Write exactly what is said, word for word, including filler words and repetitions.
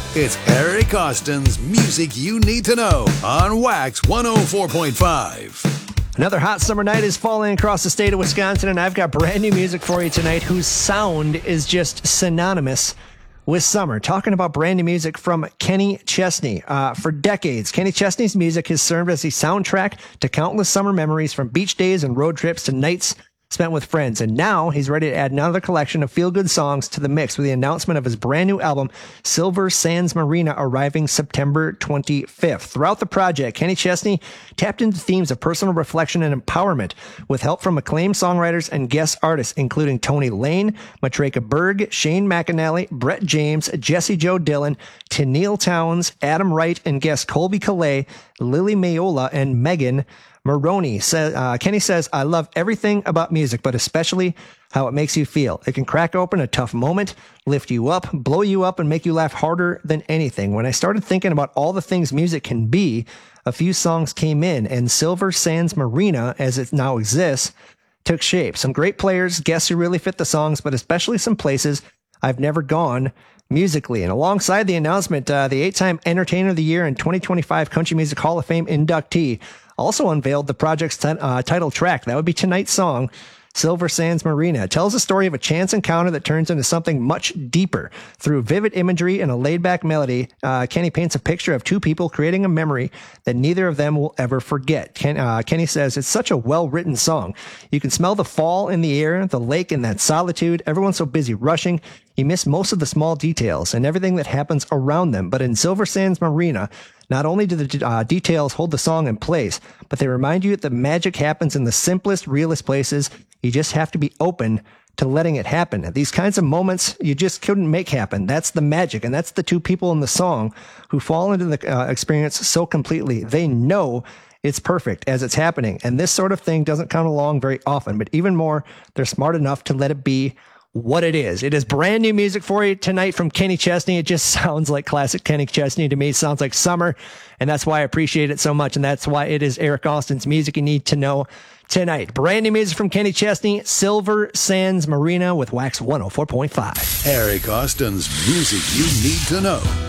It's Eric Austin's Music You Need to Know on Wax one oh four point five. Another hot summer night is falling across the state of Wisconsin, and I've got brand new music for you tonight whose sound is just synonymous with summer. Talking about brand new music from Kenny Chesney. Uh, for decades, Kenny Chesney's music has served as the soundtrack to countless summer memories, from beach days and road trips to nights spent with friends. And now he's ready to add another collection of feel-good songs to the mix with the announcement of his brand new album, Silver Sands Marina, arriving September twenty-fifth. Throughout the project, Kenny Chesney tapped into themes of personal reflection and empowerment with help from acclaimed songwriters and guest artists, including Tony Lane, Matreka Berg, Shane McAnally, Brett James, Jesse Joe Dillon, Tennille Towns, Adam Wright, and guests Colby Calais, Lily Mayola, and Megan Maroney. Says, uh, Kenny says, I love everything about music, but especially how it makes you feel. It can crack open a tough moment, lift you up, blow you up, and make you laugh harder than anything. When I started thinking about all the things music can be, a few songs came in, and Silver Sands Marina, as it now exists, took shape. Some great players, guests who really fit the songs, but especially some places I've never gone musically. And alongside the announcement, uh, the eight-time Entertainer of the Year and twenty twenty-five Country Music Hall of Fame inductee also unveiled the project's t- uh, title track. That would be tonight's song, Silver Sands Marina. It tells the story of a chance encounter that turns into something much deeper. Through vivid imagery and a laid-back melody, uh, Kenny paints a picture of two people creating a memory that neither of them will ever forget. Ken, uh, Kenny says, it's such a well-written song. You can smell the fall in the air, the lake, and that solitude. Everyone's so busy rushing, you miss most of the small details and everything that happens around them. But in Silver Sands Marina, not only do the uh, details hold the song in place, but they remind you that the magic happens in the simplest, realest places. You just have to be open to letting it happen. These kinds of moments you just couldn't make happen. That's the magic, and that's the two people in the song who fall into the uh, experience so completely. They know it's perfect as it's happening, and this sort of thing doesn't come along very often, but even more, they're smart enough to let it be what it is. It is brand new music for you tonight from Kenny Chesney. It just sounds like classic Kenny Chesney to me. It sounds like summer, and that's why I appreciate it so much, and that's why it is Eric Austin's Music You Need to Know tonight. Brand new music from Kenny Chesney, Silver Sands Marina with Wax one oh four point five. Eric Austin's Music You Need to Know.